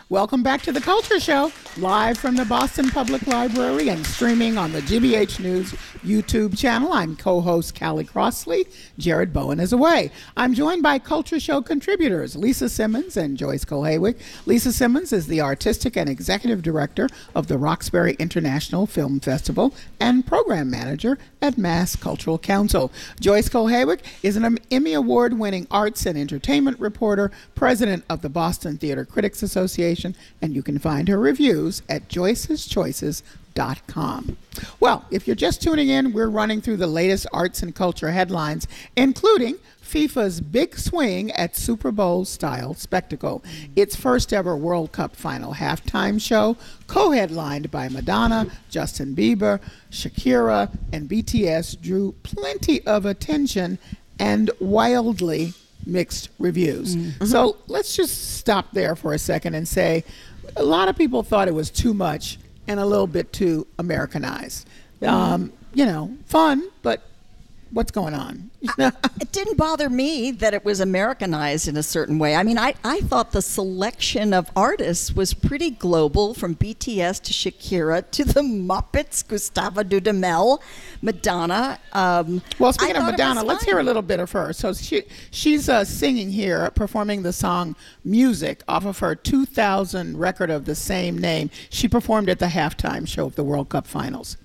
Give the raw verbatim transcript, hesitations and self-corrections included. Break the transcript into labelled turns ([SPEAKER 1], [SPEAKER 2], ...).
[SPEAKER 1] Welcome back to the Culture Show, live from the Boston Public Library and streaming on the G B H News YouTube channel. I'm co-host Callie Crossley. Jared Bowen is away. I'm joined by Culture Show contributors Lisa Simmons and Joyce Kohaywick. Lisa Simmons is the artistic and executive director of the Roxbury International Film Festival and program manager at Mass Cultural Council. Joyce Kohaywick is an Emmy Award-winning arts and entertainment reporter, president of the Boston Theater Critics Association, and you can find her reviews at joyces choices dot com. Well, if you're just tuning in, we're running through the latest arts and culture headlines, including FIFA's big swing at Super Bowl-style spectacle. Its first ever World Cup final halftime show, co-headlined by Madonna, Justin Bieber, Shakira, and B T S, drew plenty of attention and wildly mixed reviews. Mm-hmm. So let's just stop there for a second and say a lot of people thought it was too much and a little bit too Americanized. Mm-hmm. Um, you know, fun, but what's going on?
[SPEAKER 2] I, it didn't bother me that it was Americanized in a certain way. I mean, I, I thought the selection of artists was pretty global, from B T S to Shakira to the Muppets, Gustavo Dudamel, Madonna. Um,
[SPEAKER 1] well, speaking of Madonna, let's hear a little bit of her. So she she's uh, singing here, performing the song Music off of her two thousand record of the same name. She performed at the halftime show of the World Cup Finals.